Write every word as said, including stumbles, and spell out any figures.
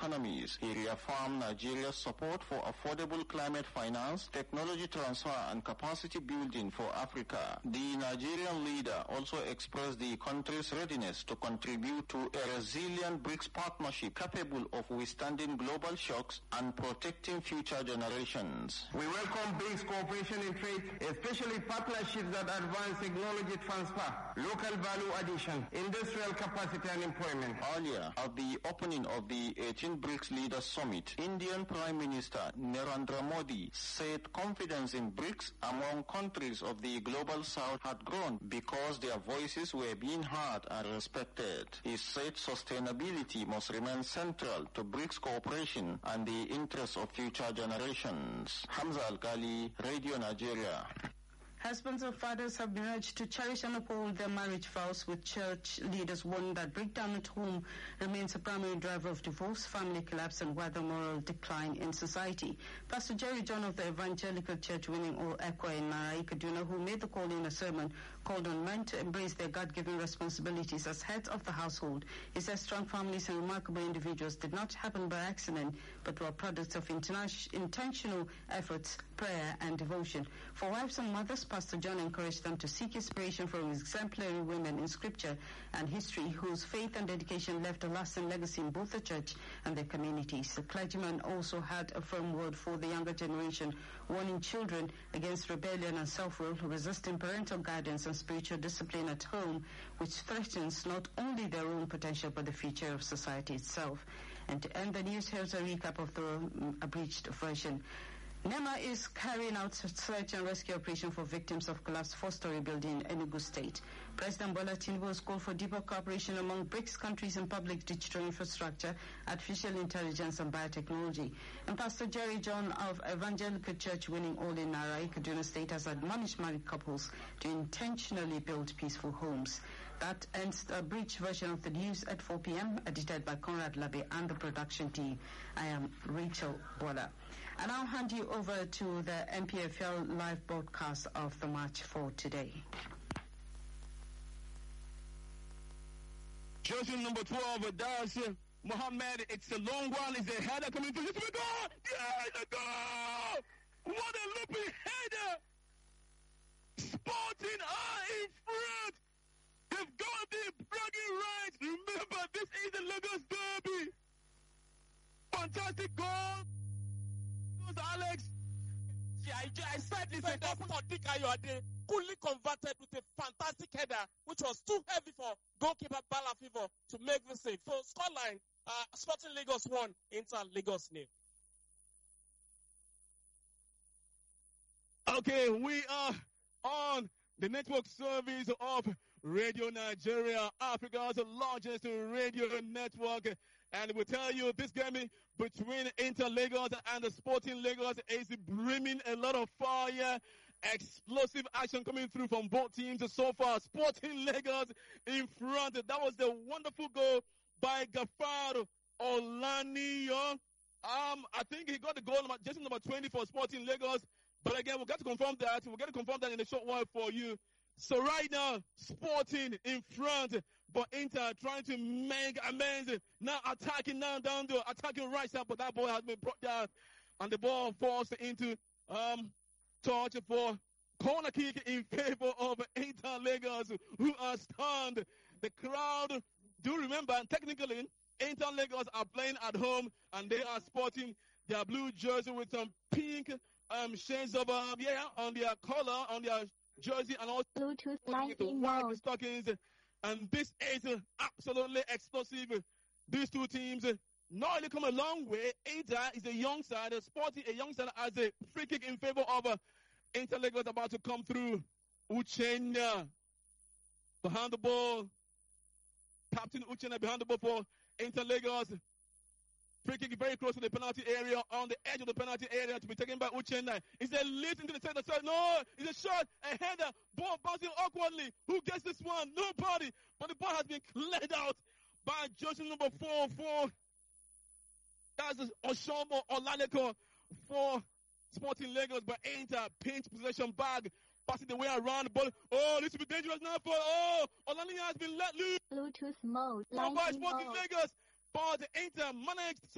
economies. He reaffirmed Nigeria's support for affordable climate finance, technology transfer, and capacity building for Africa. The Nigerian leader also expressed the country's readiness to contribute to a resilient BRICS partnership capable of withstanding global shocks and protecting future generations. We welcome BRICS cooperation in trade, especially partnerships that advance technology transfer, local value addition, industrial capacity and employment. Earlier, at the opening of the eighteenth BRICS Leaders Summit, Indian Prime Minister Narendra Modi said confidence in BRICS among countries of the global south had grown because their voices were being heard and respected. He said sustainability must remain central to BRICS cooperation and the interests of future generations. Hamza Alkali, Radio Nigeria. Husbands or fathers have been urged to cherish and uphold their marriage vows, with church leaders warning that breakdown at home remains a primary driver of divorce, family collapse, and wider moral decline in society. Pastor Jerry John of the Evangelical Church Winning All Equa in Narai, Kaduna, who made the call in a sermon, called on men to embrace their God-given responsibilities as heads of the household. He says strong families and remarkable individuals did not happen by accident, but were products of interna- intentional efforts, prayer, and devotion. For wives and mothers, Pastor John encouraged them to seek inspiration from exemplary women in scripture and history whose faith and dedication left a lasting legacy in both the church and their communities. The clergyman also had a firm word for the younger generation, warning children against rebellion and self-will, resisting parental guidance and spiritual discipline at home, which threatens not only their own potential but the future of society itself. And to end the news, here's a recap of the um, abridged version. NEMA is carrying out a search and rescue operation for victims of collapsed four-story building in Enugu State. President Bola Tinubu has called for deeper cooperation among BRICS countries in public digital infrastructure, artificial intelligence, and biotechnology. And Pastor Jerry John of Evangelical Church Winning All in Narai, Kaduna State, has admonished married couples to intentionally build peaceful homes. That ends the abridged version of the news at four p.m., edited by Conrad Labe and the production team. I am Rachel Bola. And I'll hand you over to the M P F L live broadcast of the match for today. Jersey number twelve, Darcy Mohammed. It's a long one. It's a header coming through. It's a goal! Yeah, it's a goal! What a looping header! Sporting are in front. They've got the bragging rights. Remember, this is the Lagos Derby. Fantastic goal. Alex. Yeah, I, I said this and that's what Dick Ayode fully converted with a fantastic header, which was too heavy for goalkeeper Bala Fever to make the save. So, scoreline, uh, Sporting Lagos one, Inter Lagos nil. Okay, we are on the network service of Radio Nigeria, Africa's largest radio network. And we tell you this game between Inter Lagos and the Sporting Lagos is bringing a lot of fire. Explosive action coming through from both teams so far. Sporting Lagos in front. That was the wonderful goal by Gafaro Olaniyan. Um, I think he got the goal, just number twenty for Sporting Lagos. But again, we've got to confirm that. We're going to confirm that in a short while for you. So right now, Sporting in front, but Inter trying to make amends. Now attacking now down the attacking right side, but that ball has been brought down, and the ball falls into um touch for corner kick in favor of Inter Lagos, who are stunned. The crowd do remember, technically, Inter Lagos are playing at home, and they are sporting their blue jersey with some pink um shades of um yeah on their collar, on their jersey, and also Bluetooth the white stockings, and this is absolutely explosive. These two teams not only come a long way. Inter is a young side, Sporting a young side, as a free kick in favor of uh, Inter Lagos about to come through. Uchenna behind the ball, Captain Uchenna behind the ball for Inter Lagos. Free kick very close to the penalty area, on the edge of the penalty area, to be taken by Uchenna. Is a lift into the center side? No, it's a shot, a header, ball bouncing awkwardly. Who gets this one? Nobody. But the ball has been cleared out by jersey number four for that's Oshomo Olaleko for Sporting Lagos, but Inter pinch possession bag, passing the way around the ball. Oh, this will be dangerous now for oh Olaleko has been let loose. Bluetooth mode. By Sporting Lagos, but Inter managed